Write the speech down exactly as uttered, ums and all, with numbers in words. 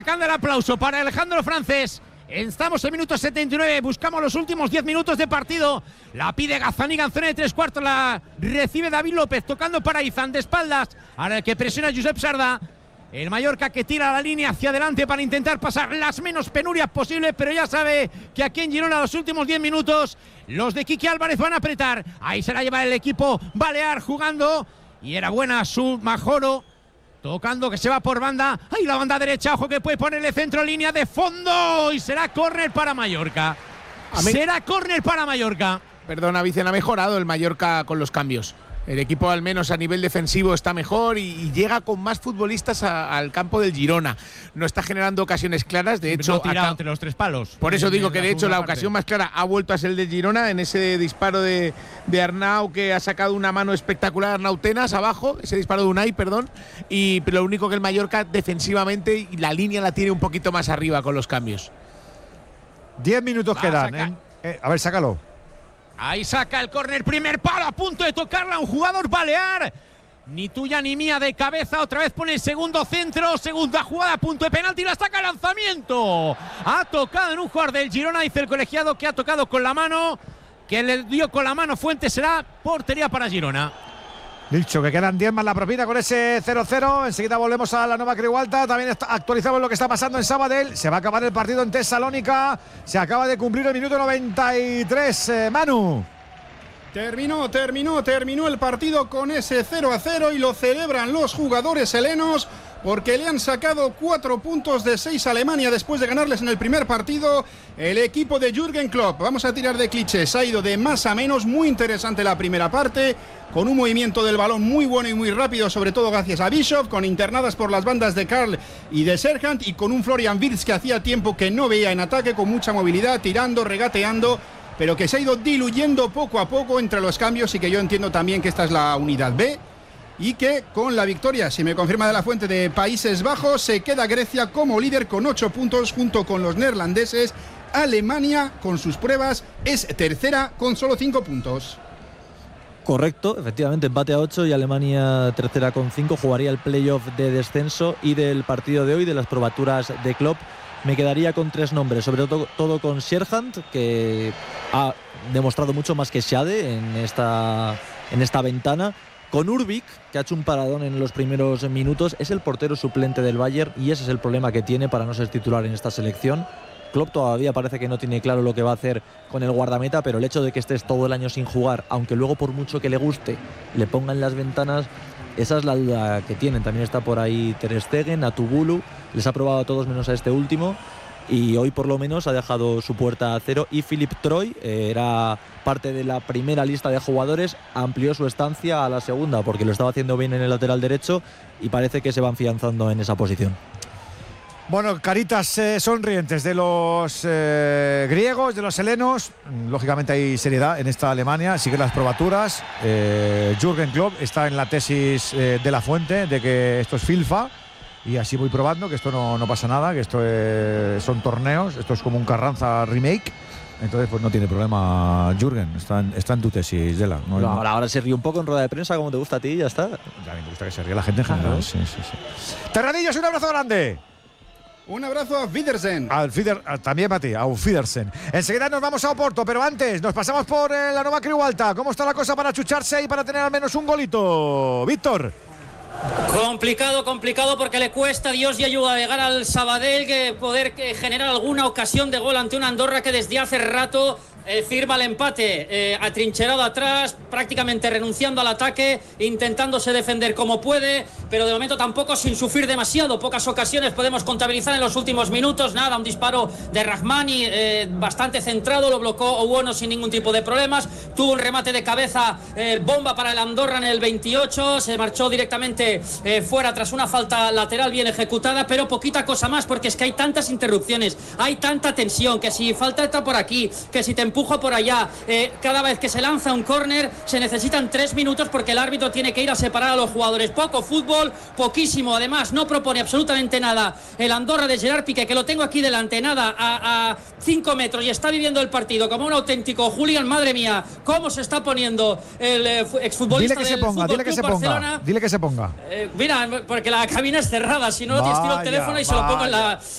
Sacando el aplauso para Alejandro Francés. Estamos en minuto setenta y nueve, buscamos los últimos diez minutos de partido. La pide Gazzaniga en zona de tres cuartos, la recibe David López, tocando para Izan de espaldas. Ahora el que presiona Josep Sarda. El Mallorca que tira la línea hacia adelante para intentar pasar las menos penurias posibles, pero ya sabe que aquí en Girona los últimos diez minutos los de Quique Álvarez van a apretar. Ahí se la lleva el equipo balear jugando. Y era buena su Majoro. Tocando que se va por banda. Ahí la banda derecha, ojo que puede ponerle centro, línea de fondo. Y será córner para Mallorca. Mí... Será córner para Mallorca. Perdona, Vicen, ha mejorado el Mallorca con los cambios. El equipo, al menos a nivel defensivo, está mejor y, y llega con más futbolistas a, al campo del Girona. No está generando ocasiones claras. De hecho, no tira entre los tres palos. Por eso digo que de hecho la ocasión más clara ha vuelto a ser el de Girona en ese disparo de, de Arnau, que ha sacado una mano espectacular, Arnau Tenas abajo, ese disparo de Unai, perdón. Y lo único que el Mallorca defensivamente y la línea la tiene un poquito más arriba con los cambios. Diez minutos Va, quedan. ¿eh? Eh, a ver, sácalo. Ahí saca el córner, primer palo, a punto de tocarla un jugador balear. Ni tuya ni mía de cabeza, otra vez pone el segundo centro, segunda jugada, punto de penalti, la saca, lanzamiento. Ha tocado en un jugador del Girona, dice el colegiado que ha tocado con la mano, que le dio con la mano Fuentes, será portería para Girona. Dicho que quedan diez más la propina con ese cero cero. Enseguida volvemos a la Nova Creualta. También actualizamos lo que está pasando en Sabadell. Se va a acabar el partido en Tesalónica. Se acaba de cumplir el minuto noventa y tres. Eh, Manu. Terminó, terminó, terminó el partido con ese cero a cero y lo celebran los jugadores helenos porque le han sacado cuatro puntos de seis a Alemania después de ganarles en el primer partido el equipo de Jürgen Klopp. Vamos a tirar de clichés, ha ido de más a menos, muy interesante la primera parte, con un movimiento del balón muy bueno y muy rápido, sobre todo gracias a Bishop, con internadas por las bandas de Karl y de Serhant y con un Florian Wirtz que hacía tiempo que no veía en ataque, con mucha movilidad, tirando, regateando, pero que se ha ido diluyendo poco a poco entre los cambios y que yo entiendo también que esta es la unidad B y que con la victoria, si me confirma de la fuente de Países Bajos, se queda Grecia como líder con ocho puntos junto con los neerlandeses. Alemania con sus pruebas es tercera con solo cinco puntos. Correcto, efectivamente, empate a ocho y Alemania tercera con cinco, jugaría el playoff de descenso y del partido de hoy, de las probaturas de Klopp. Me quedaría con tres nombres, sobre todo, todo con Serhant, que ha demostrado mucho más que Schade en esta, en esta ventana. Con Urbik, que ha hecho un paradón en los primeros minutos, es el portero suplente del Bayern y ese es el problema que tiene para no ser titular en esta selección. Klopp todavía parece que no tiene claro lo que va a hacer con el guardameta, pero el hecho de que estés todo el año sin jugar, aunque luego por mucho que le guste, le pongan las ventanas, esa es la duda que tienen. También está por ahí Ter Stegen, Atubulu, les ha probado a todos menos a este último y hoy por lo menos ha dejado su puerta a cero. Y Philip Troy eh, era parte de la primera lista de jugadores, amplió su estancia a la segunda porque lo estaba haciendo bien en el lateral derecho y parece que se va afianzando en esa posición. Bueno, caritas eh, sonrientes de los eh, griegos, de los helenos. Lógicamente hay seriedad en esta Alemania, siguen las probaturas. Eh, Jürgen Klopp está en la tesis eh, de la fuente de que esto es filfa y así voy probando que esto no, no pasa nada, que esto es, son torneos, esto es como un Carranza remake. Entonces pues no tiene problema Jürgen, está en, está en tu tesis, Dela. No, no, ahora, ahora se ríe un poco en rueda de prensa como te gusta a ti y ya está. Ya me gusta que se ríe la gente en general. Ah, sí, sí, sí. Terradillos, un abrazo grande. Un abrazo a Wiedersehen. Al Fider, también para ti, a Wiedersehen. Enseguida nos vamos a Oporto, pero antes nos pasamos por eh, la Nova Creualta. ¿Cómo está la cosa para chucharse y para tener al menos un golito? Víctor. Complicado, complicado porque le cuesta a Dios y ayuda a llegar al Sabadell, que poder que generar alguna ocasión de gol ante una Andorra que desde hace rato eh, firma el empate, eh, atrincherado atrás, prácticamente renunciando al ataque, intentándose defender como puede, pero de momento tampoco sin sufrir demasiado. Pocas ocasiones podemos contabilizar en los últimos minutos, nada, un disparo de Rahmani eh, bastante centrado, lo bloqueó Owono sin ningún tipo de problemas, tuvo un remate de cabeza, eh, bomba para el Andorra en el veintiocho, se marchó directamente eh, fuera tras una falta lateral bien ejecutada, pero poquita cosa más porque es que hay tantas interrupciones, hay tanta tensión, que si falta está por aquí, que si te empujo por allá, eh, cada vez que se lanza un córner se necesitan tres minutos porque el árbitro tiene que ir a separar a los jugadores. Poco fútbol, poquísimo, además no propone absolutamente nada el Andorra de Gerard Piqué, que lo tengo aquí delante, nada, a cinco metros y está viviendo el partido como un auténtico hooligan. Madre mía, cómo se está poniendo el eh, exfutbolista dile que del se ponga, Fútbol dile que Club se ponga, Barcelona. Dile que se ponga. Eh, mira, porque la cabina es cerrada, si no, te estiro el teléfono y se lo pongo en la...